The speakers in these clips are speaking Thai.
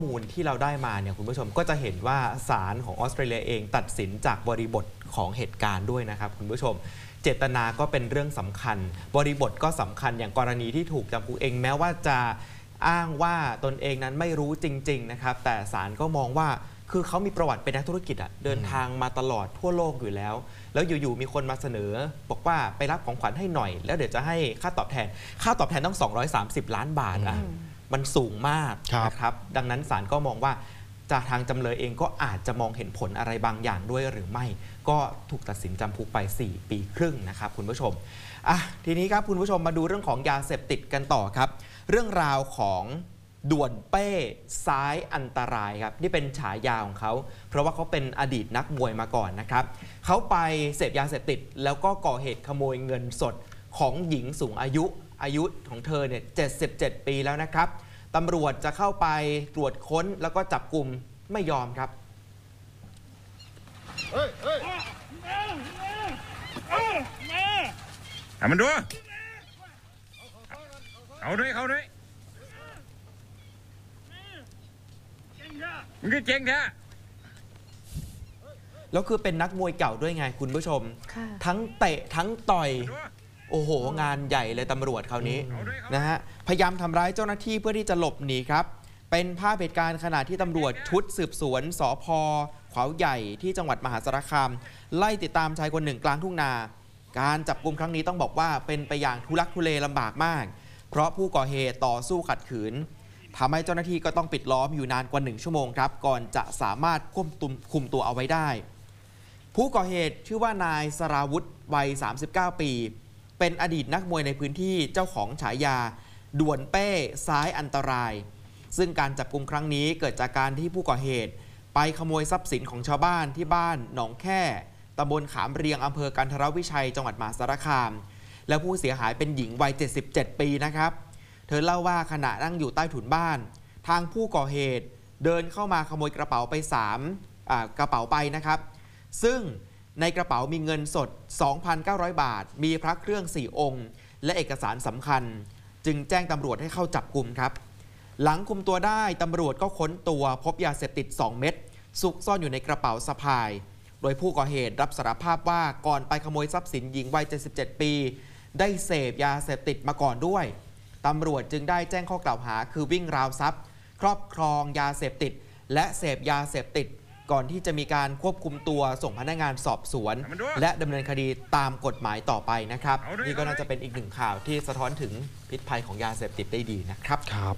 มูลที่เราได้มาเนี่ยคุณผู้ชมก็จะเห็นว่าศาลของออสเตรเลียเองตัดสินจากบริบทของเหตุการณ์ด้วยนะครับคุณผู้ชมเจตนาก็เป็นเรื่องสำคัญบริบทก็สำคัญอย่างกรณีที่ถูกจำคุกเองแม้ว่าจะอ้างว่าตนเองนั้นไม่รู้จริงๆนะครับแต่ศาลก็มองว่าคือเขามีประวัติเป็นนักธุรกิจเดินทางมาตลอดทั่วโลกอยู่แล้วอยู่ๆมีคนมาเสนอบอกว่าไปรับของขวัญให้หน่อยแล้วเดี๋ยวจะให้ค่าตอบแทนต้อง230 ล้านบาทมันสูงมากนะครับดังนั้นศาลก็มองว่าจากทางจำเลยเองก็อาจจะมองเห็นผลอะไรบางอย่างด้วยหรือไม่ก็ถูกตัดสินจำคุกไป4 ปีครึ่งนะครับคุณผู้ชมทีนี้ครับคุณผู้ชมมาดูเรื่องของยาเสพติดกันต่อครับเรื่องราวของด่วนเป้ซ้ายอันตรายครับนี่เป็นฉายาของเขาเพราะว่าเขาเป็นอดีตนักมวยมาก่อนนะครับเขาไปเสพยาเสพติดแล้วก็ก่อเหตุขโมยเงินสดของหญิงสูงอายุของเธอเนี่ย77 ปีแล้วนะครับตำรวจจะเข้าไปตรวจค้นแล้วก็จับกลุ่มไม่ยอมครับมันดูเอาด้วยมันก็เจ๋งแท้แล้วคือเป็นนักมวยเก่าด้วยไงคุณผู้ชมทั้งเตะทั้งต่อยโอ้โหงานใหญ่เลยตำรวจคราวนี้นะฮะพยายามทำร้ายเจ้าหน้าที่เพื่อที่จะหลบหนีครับเป็นภาพเหตุการณ์ขณะที่ตำรวจชุดสืบสวนสภ.ขวาวใหญ่ที่จังหวัดมหาสารคามไล่ติดตามชายคนหนึ่งกลางทุ่งนาการจับกุมครั้งนี้ต้องบอกว่าเป็นไปอย่างทุลักทุเลลำบากมากเพราะผู้ก่อเหตุต่อสู้ขัดขืนทำให้เจ้าหน้าที่ก็ต้องปิดล้อมอยู่นานกว่า1 ชั่วโมงครับก่อนจะสามารถคุมตัวเอาไว้ได้ผู้ก่อเหตุชื่อว่านายสราวุธวัย39 ปีเป็นอดีตนักมวยในพื้นที่เจ้าของฉายาด่วนเป้ซ้ายอันตรายซึ่งการจับกุมครั้งนี้เกิดจากการที่ผู้ก่อเหตุไปขโมยทรัพย์สินของชาวบ้านที่บ้านหนองแค่ตำบลขามเรียงอำเภอกันทรวิชัยจังหวัดมหาสารคามและผู้เสียหายเป็นหญิงวัย77 ปีนะครับเธอเล่าว่าขณะนั่งอยู่ใต้ถุนบ้านทางผู้ก่อเหตุเดินเข้ามาขโมยกระเป๋าไป3 กระเป๋าไปนะครับซึ่งในกระเป๋ามีเงินสด 2,900 บาทมีพระเครื่อง4 องค์และเอกสารสำคัญจึงแจ้งตำรวจให้เข้าจับกุมครับหลังคุมตัวได้ตำรวจก็ค้นตัวพบยาเสพติด2 เม็ดซุกซ่อนอยู่ในกระเป๋าสะพายโดยผู้ก่อเหตุรับสารภาพว่าก่อนไปขโมยทรัพย์สินหญิงวัย77 ปีได้เสพยาเสพติดมาก่อนด้วยตำรวจจึงได้แจ้งข้อกล่าวหาคือวิ่งราวทรัพย์ครอบครองยาเสพติดและเสพยาเสพติดก่อนที่จะมีการควบคุมตัวส่งพนักงานสอบสวนและดำเนินคดีตามกฎหมายต่อไปนะครับนี่ก็น่าจะเป็นอีกหนึ่งข่าวที่สะท้อนถึงพิษภัยของยาเสพติดได้ดีนะครับ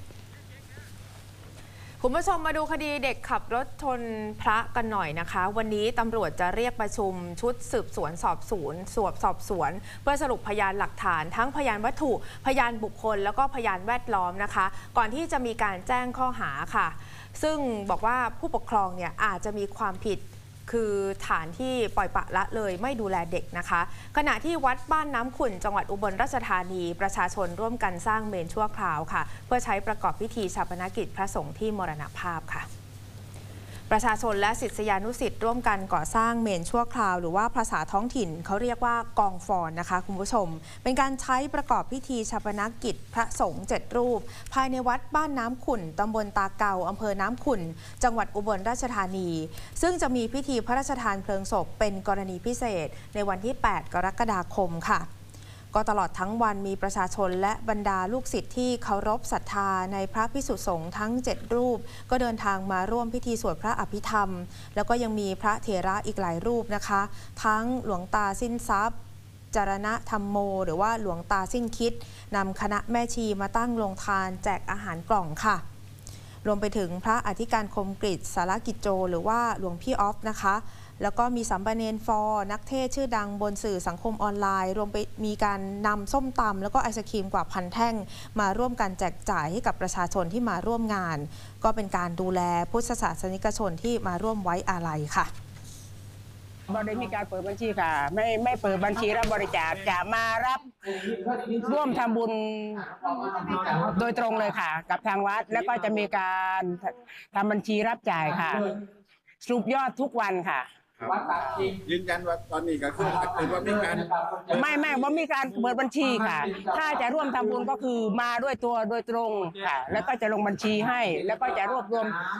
คุณผู้ชมมาดูคดีเด็กขับรถชนพระกันหน่อยนะคะวันนี้ตำรวจจะเรียกประชุมชุดสืบสวนสอบสวนเพื่อสรุปพยานหลักฐานทั้งพยานวัตถุพยานบุคคลแล้วก็พยานแวดล้อมนะคะก่อนที่จะมีการแจ้งข้อหาค่ะซึ่งบอกว่าผู้ปกครองเนี่ยอาจจะมีความผิดคือฐานที่ปล่อยปละละเลยไม่ดูแลเด็กนะคะขณะที่วัดบ้านน้ำขุ่นจังหวัดอุบลราชธานีประชาชนร่วมกันสร้างเมนชั่วคราวค่ะเพื่อใช้ประกอบพิธีฌาปนกิจพระสงฆ์ที่มรณภาพค่ะประชาชนและศิษยานุศิษย์ร่วมกันก่อสร้างเมนชั่วคราวหรือว่าภาษาท้องถิ่นเขาเรียกว่ากองฟอนนะคะคุณผู้ชมเป็นการใช้ประกอบพิธีฌาปนกิจพระสงฆ์7 รูปภายในวัดบ้านน้ำขุ่นตำบลตาเกาอำเภอน้ำขุ่นจังหวัดอุบลราชธานีซึ่งจะมีพิธีพระราชทานเพลิงศพเป็นกรณีพิเศษในวันที่ 8 กรกฎาคมค่ะก็ตลอดทั้งวันมีประชาชนและบรรดาลูกศิษย์ที่เคารพศรัทธาในพระภิกษุสงฆ์ทั้ง7 รูปก็เดินทางมาร่วมพิธีสวดพระอภิธรรมแล้วก็ยังมีพระเถระอีกหลายรูปนะคะทั้งหลวงตาสิ้นทรัพย์จารณธรรมโมหรือว่าหลวงตาสิ้นคิดนำคณะแม่ชีมาตั้งโรงทานแจกอาหารกล่องค่ะรวมไปถึงพระอธิการคมกฤษสารกิจโจหรือว่าหลวงพี่ออฟนะคะแล้วก็มีสัมปเนนฟอร์นักเทศชื่อดังบนสื่อสังคมออนไลน์รวมไปมีการนำส้มตำแล้วก็ไอศครีมกว่า1,000 แท่งมาร่วมกันแจกจ่ายให้กับประชาชนที่มาร่วมงานก็เป็นการดูแลพุทธศาสนิกชนที่มาร่วมไว้อาลัยค่ะไม่ได้มีการเปิดบัญชีค่ะไม่เปิดบัญชีรับบริจาคจะมารับร่วมทำบุญโดยตรงเลยค่ะกับทางวัดแล้วก็จะมีการทำบัญชีรับจ่ายค่ะสรุปยอดทุกวันค่ะยืนยันว่าตอนนี้ก็คือเป็นว่ามีการไม่ว่ามีการเปิดบัญชีค่ะถ้าจะร่วมทำบุญก็คือมาด้วยตัวโดยตรงค่ะแล้วก็จะลงบัญชีให้แล้วก็จะรวบรวม